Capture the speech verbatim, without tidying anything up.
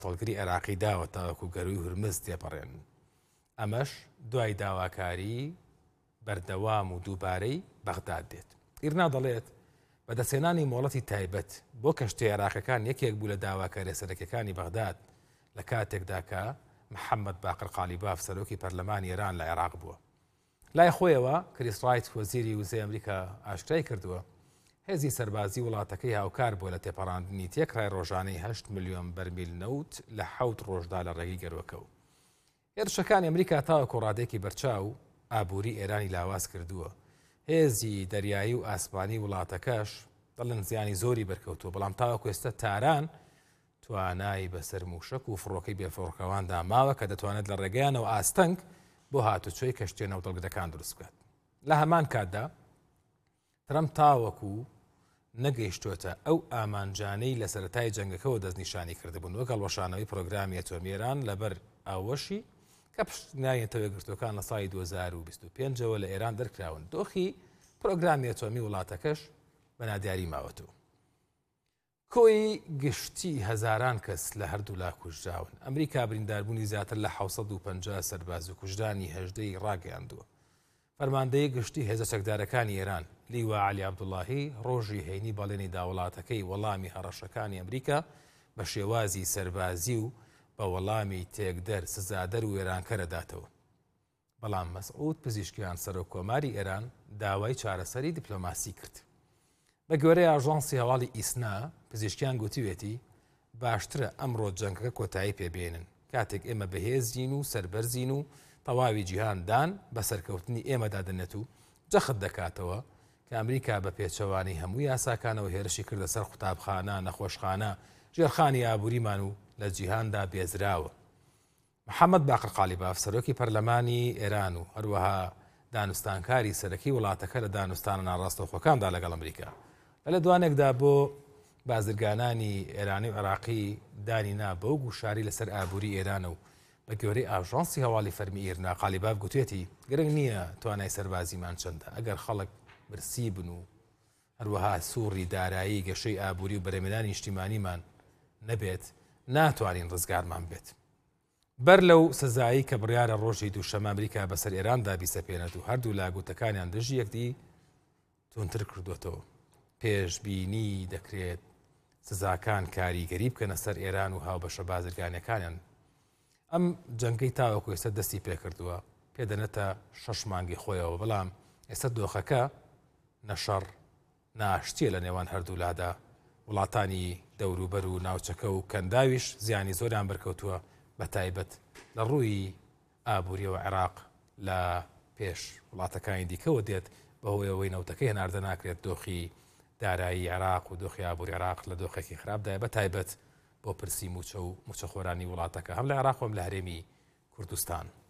تەڵگری عێراقی داوە تاوەکو گەروی هورمز تێپەڕێن. ئەمەش دوای داواکاری بەردەوام و دووبارەی بەغداد دێت. ئیرنا دەڵێت بەدەستێنانی مۆڵەتی تایبەت بۆ کەشتی عێراقیەکان یەکێک بوو لە داواکاری سەرەکیەکانی بەغداد لە کاتێکدا کە محەممەد باقر قالیباف سەرۆکی پەرلەمانی ئێران لە عێراق بووە. لای خۆیەوە کریس رایت وەزیری وزەی ئەمریکا ئاشکرای کردووە هێزی سەربازی وڵاتەکەی هاوکار بووە لە تێپەڕاندنی تێکڕای ڕۆژانەی هەشت ملیۆن بەرمیل نەوت لە حەوت ڕۆژدا لە ڕێگەی گەروەکەو. هێرشەکانی ئەمریکا تاوەکو ڕادێکی بەرچاو ئابووری ئێرانی لاواز کردووە. هێزی دەریایی و ئاسمانی وڵاتەکەش دەڵێن زیانی زۆری بەرکەوتووە، بەڵام تاوەکو ئێستا تاران توانای بەسەر موشک و فڕۆکەی بێفڕۆکەواندا ماوە کە دەتوانێت لە ڕێگەیانەوە ئاستەنگ بۆ هاتوچۆی کەشتیە نەوتەڵگەکان دروست بکات. لە هەمان کاتدا ترەمپ تاوەکو نەگەیشتوتە ئەو ئامانجانەی لە سەرەتای جەنگەکەەوە دەستنیشانی کردبوون وەک هەڵوەشانەوەی پرۆگرامی ئەتۆمی ئێران لەبەر ئاوەشی کە پشتنیایەتەوە گرتوەکان لە ساڵی دوو هەزار و بیست و پێنجەوە لە ئێران دەرکراون. دۆخی پرۆگرامی ئەتۆمی وڵاتەکەش بەنادیاری ماوەتەوە. کۆی گشتی هەزاران کەس لە هەردوو لا کوژراون. ئەمریکا برینداربوونی زیاتر لە حەوت و پەنجا سەرباز و کوژدانی هەژدەی ڕاگەیاندووە. فەرماندەی گشتی هێزە چەکدارەکانی ئێران لیوا عەلی عەبدوڵاهی ڕۆژی هەینی بەڵێنی داوڵاتەکەی وەڵامی هەڕەشەکانی ئەمریکا بە شێوازی سەربازی و بە وەڵامی تێکدەر سزادەر و وێرانکەرە داتەوە. بەڵام مەسعود پزیشکیان سەرۆکۆماری ئێران داوای چارەسەری دیپلۆماسی کرد. بە گوێرەی ئاژانسی هەواڵی ئیسنا پزیشکیان گوتیوێتی باشترە ئەمڕۆ جەنگەکە کۆتایی پێبێنن کاتێک ئێمە بەهێزین و سەربەرزین و تەواوی جیهاندان بە سەرکەوتنی ئێمەدا دەنێت و جەخت دەکاتەوە کە ئەمریکا بە پێچەوانی هەموو یاساکانەوە هێرشی کردە سەر قوتابخانە، نەخۆشخانە، ژێرخانی ئابووریمان و لە جیهاندا بێزراوە. محەممەد باقر قالیباف سەرۆکی پەرلەمانی ئێران و هەروەها دانوستانکاری سەرەکی وڵاتەکە لە دانوستانە ناڕاستەوخۆکاندا لەگەڵ ئەمریکا لە دوانێکدا بۆ بازرگانانی ئێرانی و عێراقی دانینا بەو گوشاری لەسەر ئابووری ئێرانە و بە گوێرەی ئاژانسی هەواڵی فەرمی ئیرنا قالیباف گوتوێتی گرنگ نییە توانای سەربازیمان چەندە، ئەگەر خەڵک برسی بن و هەروەها سووڕی دارایی گەشەی ئابووری و بەرەمێنانی نیشتیمانیمان نەبێت ناتوانین ڕزگارمان بێت. بەر لەو سزایی کە بڕیارە ڕۆژی دووشەمە ئەمریکا بەسەر ئێراندا بیسەپێنێت و هەردوو لاگوتەکانیان دژی یەکدی تونتر کردوێتەوە. پێشبینی دەکرێت سزاکان کاریگەری بکەنە سەر ئێران و هاوبەشە بازرگانیەکانیان. ئەم جەنگەی تاوەکو ئێستا دەستی پێکردووە پێدەنێتە شەش مانگی خۆیەوە، بەڵام ئێستا دۆخەکە نەشەڕ ناشتیە لە نێوان هەردوولادا. وڵاتانی دەوروبەر و ناوچەکە و کەنداویش زیانی زۆریان بەرکەوتووە بە تایبەت لە ڕووی ئابووریەوە عێراق لە پێش وڵاتەکانی دیکەوە دێت بەهۆیەوەی نەوتەکەی هەناردە ناکرێت دۆخی دارایی عێراق و دۆخی ئابووری عێراق لە دۆخێکی خراپدایە بە تایبەت بۆ پرسی موچە و موچەخۆرانی وڵاتەکە هەم لە عێراق و هەم لە هەرێمی کوردستان.